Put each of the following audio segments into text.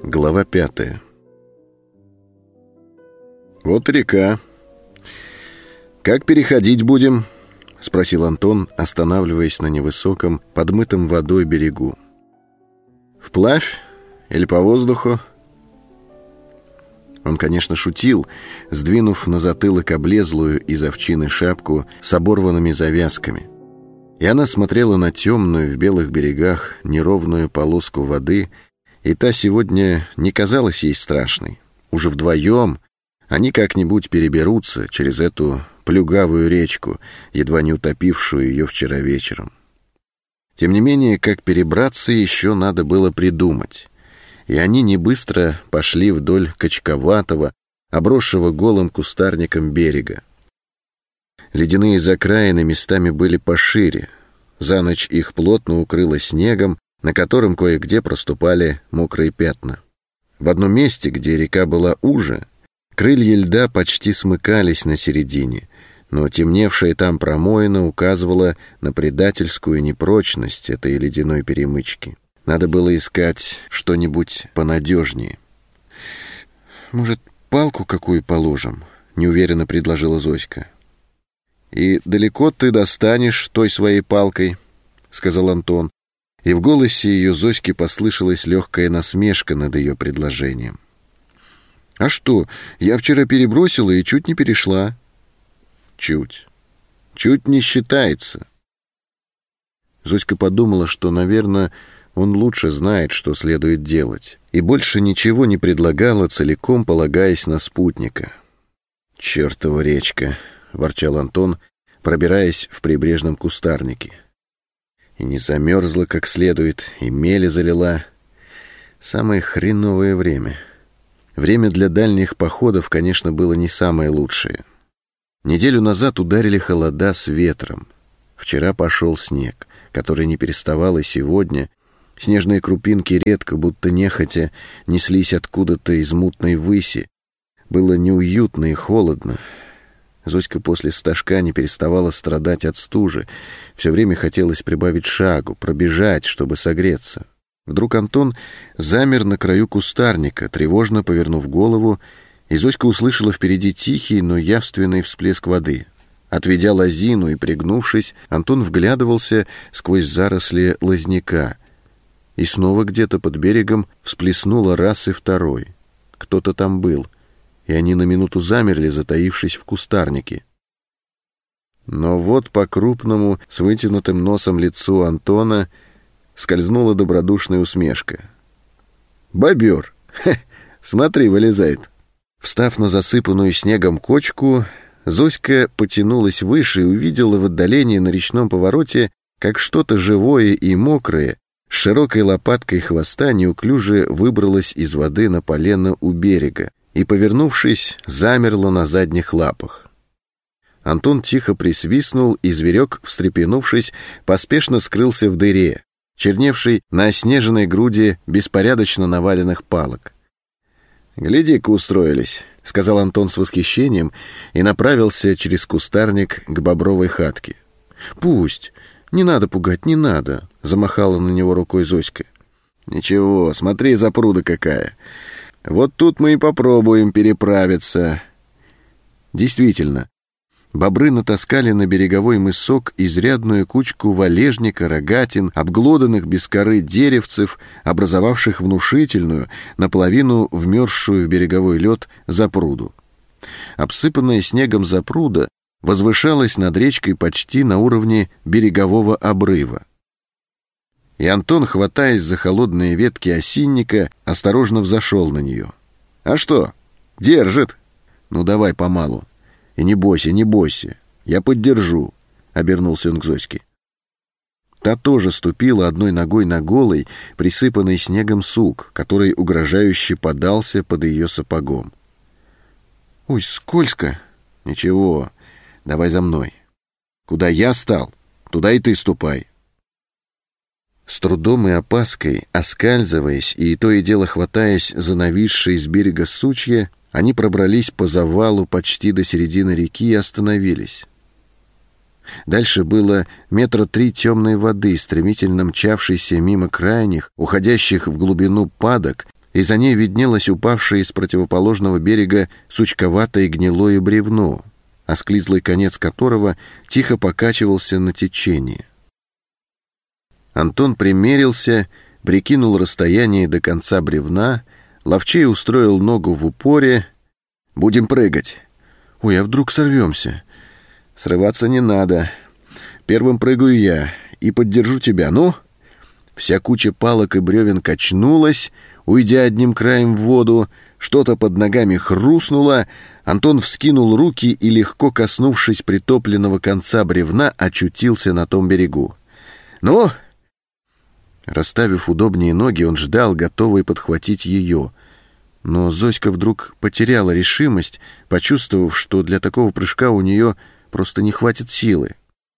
Глава 5. «Вот река. Как переходить будем?» — спросил Антон, останавливаясь на невысоком, подмытом водой берегу. «Вплавь или по воздуху?» Он, конечно, шутил, сдвинув на затылок облезлую из овчины шапку с оборванными завязками. И она смотрела на темную в белых берегах неровную полоску воды, и та сегодня не казалась ей страшной. Уже вдвоем они как-нибудь переберутся через эту плюгавую речку, едва не утопившую ее вчера вечером. Тем не менее, как перебраться еще надо было придумать. И они не быстро пошли вдоль качковатого, обросшего голым кустарником берега. Ледяные закраины местами были пошире. За ночь их плотно укрыло снегом, на котором кое-где проступали мокрые пятна. В одном месте, где река была уже, крылья льда почти смыкались на середине, но темневшая там промоина указывала на предательскую непрочность этой ледяной перемычки. Надо было искать что-нибудь понадежнее. «Может, палку какую положим?» — неуверенно предложила Зоська. «И далеко ты достанешь той своей палкой?» — сказал Антон. И в голосе ее Зоськи послышалась легкая насмешка над ее предложением. «А что, я вчера перебросила и чуть не перешла». «Чуть. Чуть не считается». Зоська подумала, что, наверное, он лучше знает, что следует делать, и больше ничего не предлагала, целиком полагаясь на спутника. «Чертова речка!» — ворчал Антон, пробираясь в прибрежном кустарнике. И не замерзла как следует, и мели залила. Самое хреновое время. Время для дальних походов, конечно, было не самое лучшее. Неделю назад ударили холода с ветром. Вчера пошел снег, который не переставал и сегодня. Снежные крупинки редко, будто нехотя, неслись откуда-то из мутной выси. Было неуютно и холодно. Зоська после стажка не переставала страдать от стужи. Все время хотелось прибавить шагу, пробежать, чтобы согреться. Вдруг Антон замер на краю кустарника, тревожно повернув голову, и Зоська услышала впереди тихий, но явственный всплеск воды. Отведя лозину и пригнувшись, Антон вглядывался сквозь заросли лозняка. И снова где-то под берегом всплеснуло раз и второй. Кто-то там был. И они на минуту замерли, затаившись в кустарнике. Но вот по крупному, с вытянутым носом лицу Антона скользнула добродушная усмешка. «Бобер! Хе, смотри, вылезает!» Встав на засыпанную снегом кочку, Зоська потянулась выше и увидела в отдалении на речном повороте, как что-то живое и мокрое с широкой лопаткой хвоста неуклюже выбралось из воды на полено у берега и, повернувшись, замерло на задних лапах. Антон тихо присвистнул, и зверек, встрепенувшись, поспешно скрылся в дыре, черневшей на оснеженной груди беспорядочно наваленных палок. «Гляди-ка, устроились», — сказал Антон с восхищением и направился через кустарник к бобровой хатке. «Пусть. Не надо пугать, не надо», — замахала на него рукой Зоська. «Ничего, смотри, запруда какая. Вот тут мы и попробуем переправиться». Действительно, бобры натаскали на береговой мысок изрядную кучку валежника, рогатин, обглоданных без коры деревцев, образовавших внушительную, наполовину вмерзшую в береговой лед запруду. Обсыпанная снегом запруда возвышалась над речкой почти на уровне берегового обрыва. И Антон, хватаясь за холодные ветки осинника, осторожно взошел на нее. «А что? Держит? Ну, давай помалу. И не бойся, не бойся. Я поддержу», — обернулся он к Зоське. Та тоже ступила одной ногой на голый, присыпанный снегом сук, который угрожающе подался под ее сапогом. «Ой, скользко!» «Ничего, давай за мной. Куда я стал, туда и ты ступай». С трудом и опаской, оскальзываясь и то и дело хватаясь за нависшие с берега сучья, они пробрались по завалу почти до середины реки и остановились. Дальше было 3 метра темной воды, стремительно мчавшейся мимо крайних, уходящих в глубину падок, и за ней виднелось упавшее с противоположного берега сучковатое гнилое бревно, осклизлый конец которого тихо покачивался на течении. Антон примерился, прикинул расстояние до конца бревна, ловчей устроил ногу в упоре. «Будем прыгать». «Ой, а вдруг сорвемся?» «Срываться не надо. Первым прыгаю я и поддержу тебя. Ну?» Вся куча палок и бревен качнулась, уйдя одним краем в воду. Что-то под ногами хрустнуло. Антон вскинул руки и, легко коснувшись притопленного конца бревна, очутился на том берегу. «Ну?» Расставив удобнее ноги, он ждал, готовый подхватить ее. Но Зоська вдруг потеряла решимость, почувствовав, что для такого прыжка у нее просто не хватит силы.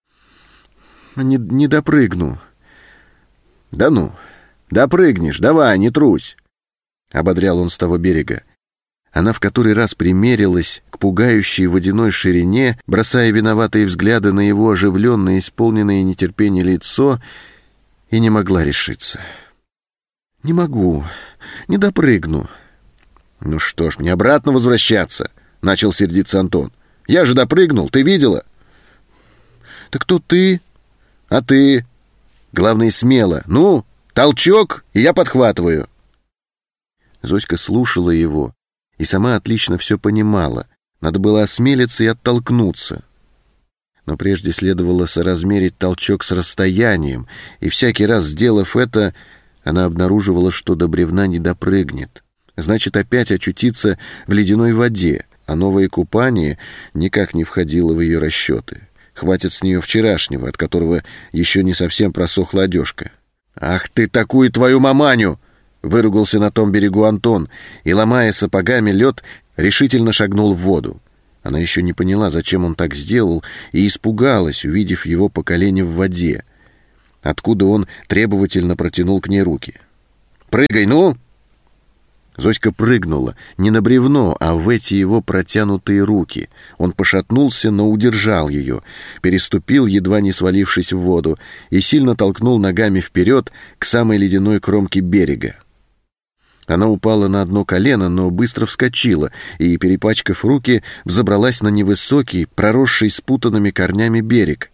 «Не допрыгну». «Да ну, допрыгнешь, давай, не трусь», — ободрял он с того берега. Она в который раз примерилась к пугающей водяной ширине, бросая виноватые взгляды на его оживленное, исполненное нетерпение лицо, и не могла решиться. «Не могу, не допрыгну». «Ну что ж, мне обратно возвращаться», — начал сердиться Антон. «Я же допрыгнул, ты видела?» «Так кто ты?» «А ты?» «Главное, смело. Ну, толчок, и я подхватываю». Зоська слушала его и сама отлично все понимала. Надо было осмелиться и оттолкнуться. Но прежде следовало соразмерить толчок с расстоянием, и всякий раз, сделав это, она обнаруживала, что до бревна не допрыгнет. Значит, опять очутиться в ледяной воде, а новое купание никак не входило в ее расчеты. Хватит с нее вчерашнего, от которого еще не совсем просохла одежка. «Ах ты, такую твою маманю!» — выругался на том берегу Антон и, ломая сапогами лед, решительно шагнул в воду. Она еще не поняла, зачем он так сделал, и испугалась, увидев его по колени в воде, откуда он требовательно протянул к ней руки. «Прыгай, ну!» Зоська прыгнула не на бревно, а в эти его протянутые руки. Он пошатнулся, но удержал ее, переступил, едва не свалившись в воду, и сильно толкнул ногами вперед к самой ледяной кромке берега. Она упала на одно колено, но быстро вскочила и, перепачкав руки, взобралась на невысокий, проросший спутанными корнями берег.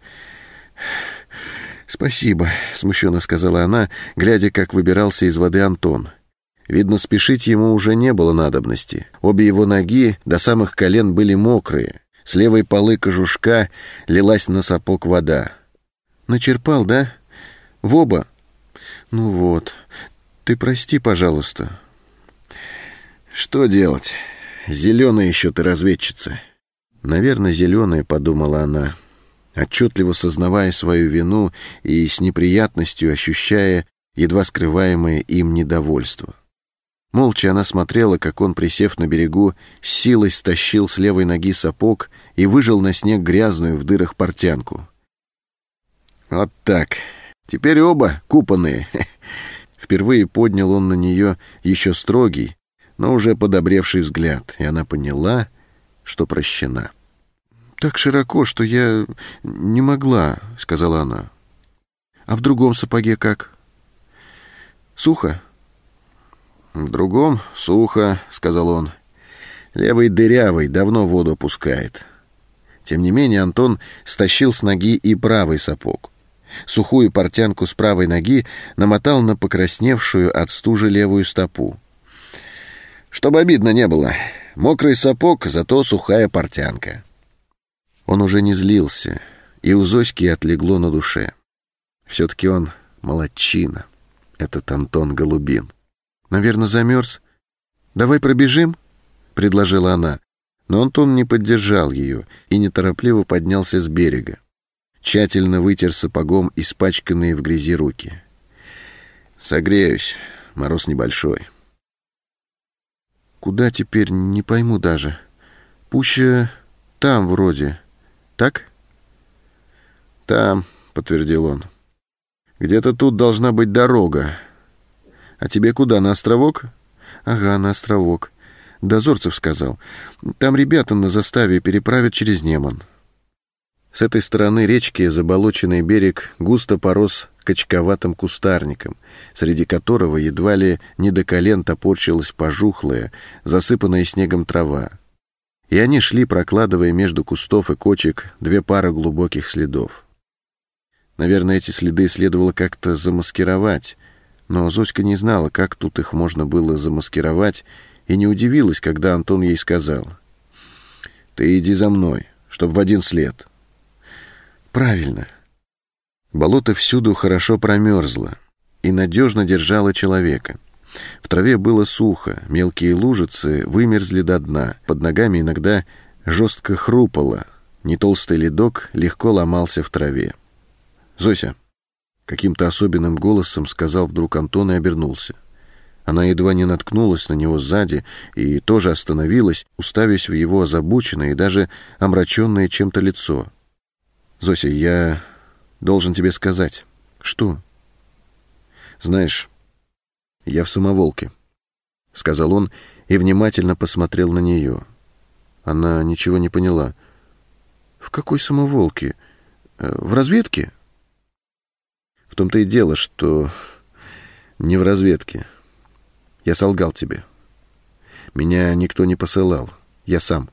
«Спасибо», — смущенно сказала она, глядя, как выбирался из воды Антон. Видно, спешить ему уже не было надобности. Обе его ноги до самых колен были мокрые. С левой полы кожушка лилась на сапог вода. «Начерпал, да? В оба?» «Ну вот. Ты прости, пожалуйста». «Что делать? Зеленая еще ты разведчица». «Наверное, зеленая», — подумала она, отчетливо сознавая свою вину и с неприятностью ощущая едва скрываемое им недовольство. Молча она смотрела, как он, присев на берегу, с силой стащил с левой ноги сапог и выжал на снег грязную в дырах портянку. «Вот так. Теперь оба купанные». Впервые поднял он на нее еще строгий, но уже подобревший взгляд, и она поняла, что прощена. «Так широко, что я не могла», — сказала она. «А в другом сапоге как? Сухо?» «В другом сухо», — сказал он. «Левый дырявый, давно воду опускает». Тем не менее Антон стащил с ноги и правый сапог. Сухую портянку с правой ноги намотал на покрасневшую от стужи левую стопу. Чтобы обидно не было. Мокрый сапог, зато сухая портянка. Он уже не злился, и у Зоськи отлегло на душе. Все-таки он молодчина, этот Антон Голубин. «Наверное, замерз. Давай пробежим?» — предложила она. Но Антон не поддержал ее и неторопливо поднялся с берега. Тщательно вытер сапогом испачканные в грязи руки. «Согреюсь. Мороз небольшой». «Куда теперь, не пойму даже. Пуще там вроде. Так?» «Там», — подтвердил он. «Где-то тут должна быть дорога. А тебе куда, на островок?» «Ага, на островок. Дозорцев сказал. Там ребята на заставе переправят через Неман». С этой стороны речки заболоченный берег густо порос качковатым кустарником, среди которого едва ли не до колен топорщилась пожухлая, засыпанная снегом трава. И они шли, прокладывая между кустов и кочек 2 пары глубоких следов. Наверное, эти следы следовало как-то замаскировать, но Зоська не знала, как тут их можно было замаскировать, и не удивилась, когда Антон ей сказал: «Ты иди за мной, чтоб в один след». Правильно. Болото всюду хорошо промерзло и надежно держало человека. В траве было сухо, мелкие лужицы вымерзли до дна, под ногами иногда жестко хрупало, нетолстый ледок легко ломался в траве. «Зося!» — каким-то особенным голосом сказал вдруг Антон и обернулся. Она едва не наткнулась на него сзади и тоже остановилась, уставясь в его озабоченное и даже омраченное чем-то лицо. «Зося, я должен тебе сказать». «Что?» «Знаешь, я в самоволке», — сказал он и внимательно посмотрел на нее. Она ничего не поняла. «В какой самоволке? В разведке?» «В том-то и дело, что не в разведке. Я солгал тебе. Меня никто не посылал. Я сам».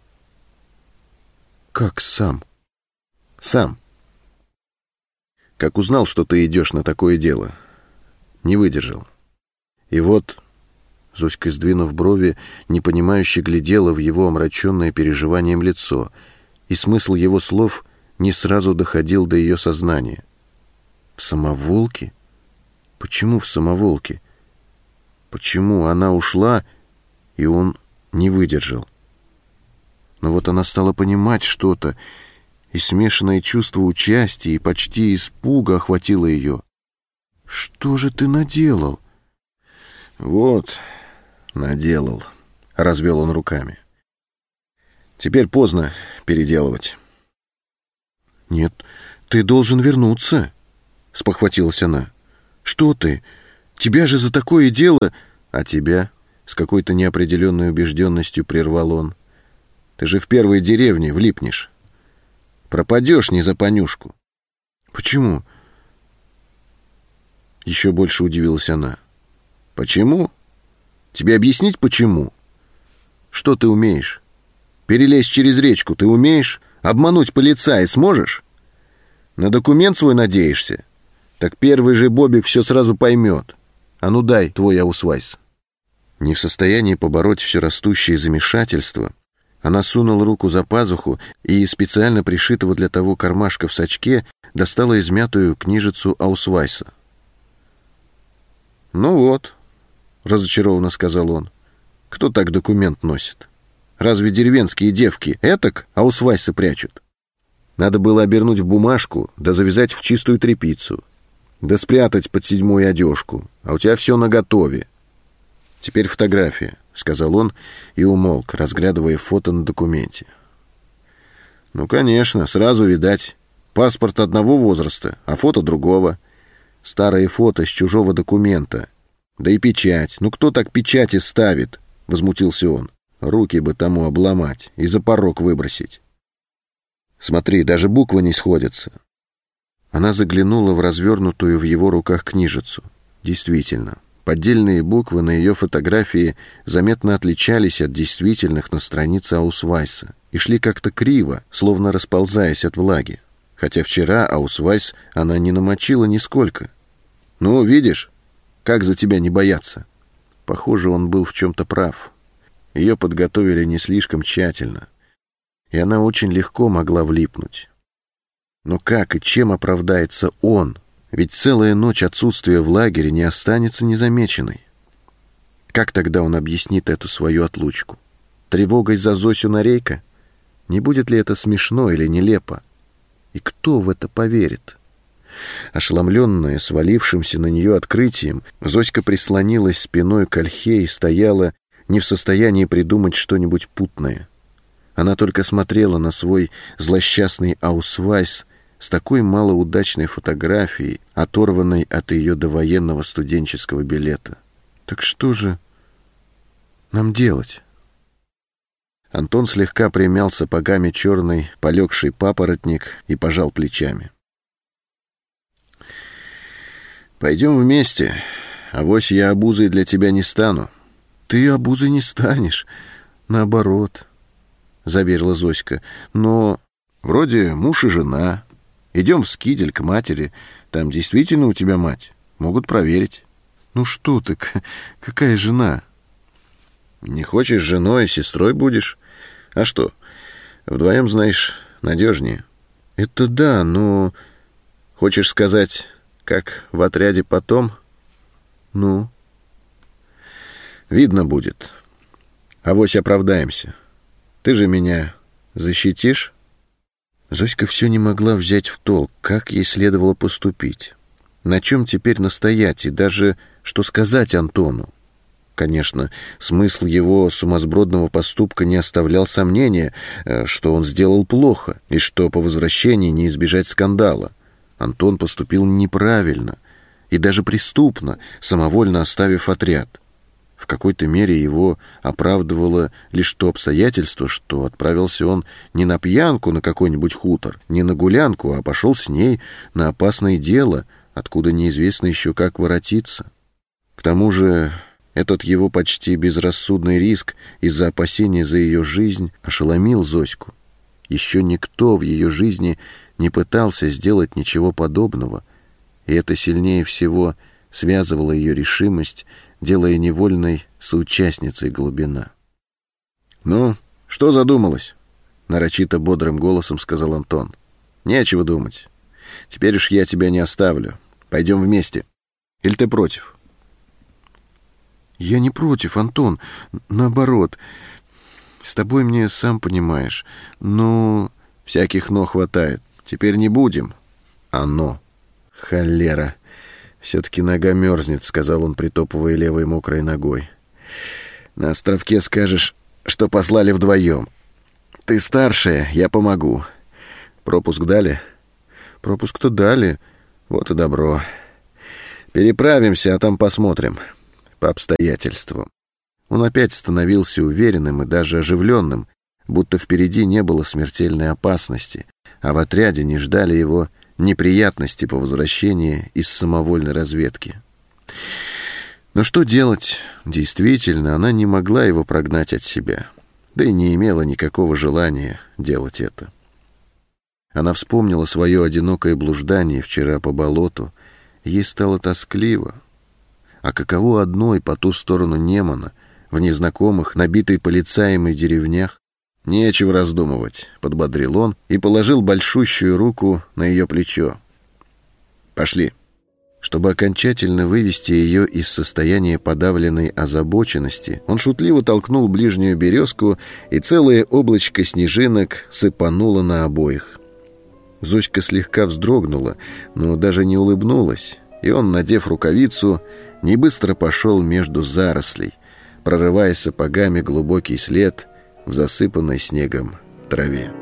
«Как сам?» «Сам. Как узнал, что ты идешь на такое дело, не выдержал. И вот...» Зоська, сдвинув брови, непонимающе глядела в его омраченное переживанием лицо, и смысл его слов не сразу доходил до ее сознания. «В самоволке? Почему в самоволке? Почему она ушла, и он не выдержал?» Но вот она стала понимать что-то, и смешанное чувство участия и почти испуга охватило ее. «Что же ты наделал?» «Вот, наделал», — развел он руками. «Теперь поздно переделывать». «Нет, ты должен вернуться», — спохватилась она. «Что ты? Тебя же за такое дело...» «А тебя?» — с какой-то неопределенной убежденностью прервал он. «Ты же в первой деревне влипнешь. Пропадешь не за понюшку». «Почему?» Еще больше удивилась она. «Почему? Тебе объяснить, почему? Что ты умеешь? Перелезть через речку ты умеешь? Обмануть полицая сможешь? На документ свой надеешься? Так первый же Бобик все сразу поймет. А ну дай твой аусвайс». Не в состоянии побороть все растущее замешательство, она сунула руку за пазуху и из специально пришитого для того кармашка в сачке достала измятую книжицу аусвайса. «Ну вот», — разочарованно сказал он, — «кто так документ носит? Разве деревенские девки этак аусвайсы прячут? Надо было обернуть в бумажку, да завязать в чистую тряпицу, да спрятать под 7-ю одежку, а у тебя все наготове. Теперь фотография», — сказал он и умолк, разглядывая фото на документе. «Ну, конечно, сразу видать. Паспорт одного возраста, а фото другого. Старое фото с чужого документа. Да и печать. Ну, кто так печати ставит?» — возмутился он. «Руки бы тому обломать и за порог выбросить. Смотри, даже буквы не сходятся». Она заглянула в развернутую в его руках книжицу. Действительно, поддельные буквы на ее фотографии заметно отличались от действительных на странице аусвайса и шли как-то криво, словно расползаясь от влаги. Хотя вчера аусвайс она не намочила нисколько. «Ну, видишь, как за тебя не бояться?» Похоже, он был в чем-то прав. Ее подготовили не слишком тщательно, и она очень легко могла влипнуть. Но как и чем оправдается он? Ведь целая ночь отсутствия в лагере не останется незамеченной. Как тогда он объяснит эту свою отлучку? Тревогой за Зосю Нарейко? Не будет ли это смешно или нелепо? И кто в это поверит? Ошеломленная свалившимся на нее открытием, Зоська прислонилась спиной к ольхе и стояла, не в состоянии придумать что-нибудь путное. Она только смотрела на свой злосчастный аусвайс с такой малоудачной фотографией, оторванной от ее довоенного студенческого билета. «Так что же нам делать?» Антон слегка примял сапогами черный, полегший папоротник и пожал плечами. «Пойдем вместе. Авось я обузой для тебя не стану». «Ты обузой не станешь. Наоборот», — заверила Зоська. «Но вроде муж и жена. Идем в Скидель к матери. Там действительно у тебя мать. Могут проверить». «Ну что ты, какая жена?» «Не хочешь женой, сестрой будешь? А что, вдвоем, знаешь, надежнее». «Это да, но...» «Хочешь сказать, как в отряде потом?» «Ну?» «Видно будет. Авось оправдаемся. Ты же меня защитишь?» Зоська все не могла взять в толк, как ей следовало поступить. На чем теперь настоять и даже что сказать Антону? Конечно, смысл его сумасбродного поступка не оставлял сомнения, что он сделал плохо и что по возвращении не избежать скандала. Антон поступил неправильно и даже преступно, самовольно оставив отряд. В какой-то мере его оправдывало лишь то обстоятельство, что отправился он не на пьянку на какой-нибудь хутор, не на гулянку, а пошел с ней на опасное дело, откуда неизвестно еще как воротиться. К тому же этот его почти безрассудный риск из-за опасения за ее жизнь ошеломил Зоську. Еще никто в ее жизни не пытался сделать ничего подобного, и это сильнее всего связывало ее решимость, делая невольной соучастницей Голубина. «Ну, что задумалась?» — нарочито бодрым голосом сказал Антон. «Нечего думать. Теперь уж я тебя не оставлю. Пойдем вместе. Или ты против?» «Я не против, Антон. Наоборот. С тобой мне, сам понимаешь. Но...» «Всяких «но» хватает. Теперь не будем. А «но». Холера. Все-таки нога мерзнет», — сказал он, притопывая левой мокрой ногой. «На островке скажешь, что послали вдвоем. Ты старшая, я помогу. Пропуск дали?» «Пропуск-то дали. Вот и добро. Переправимся, а там посмотрим. По обстоятельствам». Он опять становился уверенным и даже оживленным, будто впереди не было смертельной опасности, а в отряде не ждали его неприятности по возвращении из самовольной разведки. Но что делать? Действительно, она не могла его прогнать от себя, да и не имела никакого желания делать это. Она вспомнила свое одинокое блуждание вчера по болоту, и ей стало тоскливо. А каково одной по ту сторону Немана, в незнакомых, набитой полицаями деревнях? «Нечего раздумывать», — подбодрил он и положил большущую руку на ее плечо. «Пошли». Чтобы окончательно вывести ее из состояния подавленной озабоченности, он шутливо толкнул ближнюю березку, и целое облачко снежинок сыпануло на обоих. Зоська слегка вздрогнула, но даже не улыбнулась, и он, надев рукавицу, небыстро пошел между зарослей, прорывая сапогами глубокий след в засыпанной снегом траве.